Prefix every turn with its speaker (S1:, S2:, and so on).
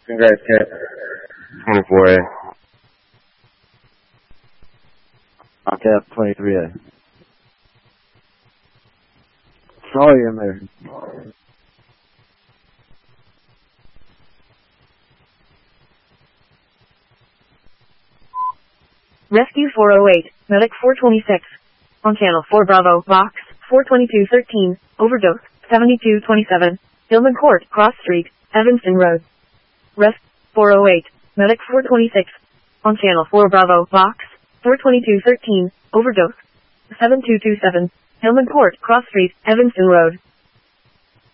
S1: Congrats, Cat.
S2: 24A.
S3: Cat 23A. Saw you in there.
S4: Rescue 408, Medic 426. On Channel 4 Bravo, Box 42213, Overdose 7227, Hillman Court, Cross Street, Evanston Road. Rescue 408, Medic 426. On Channel 4 Bravo, Box 42213, Overdose 7227, Hillman Court, Cross Street, Evanston Road.